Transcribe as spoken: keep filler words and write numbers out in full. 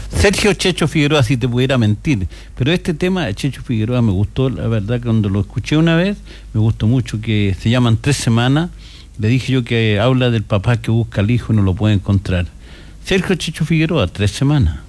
Sergio Checho Figueroa, si te pudiera mentir, pero este tema de Checho Figueroa me gustó, la verdad, cuando lo escuché una vez, me gustó mucho, que se llaman Tres Semanas. Le dije yo que habla del papá que busca al hijo y no lo puede encontrar. Sergio Checho Figueroa, Tres Semanas.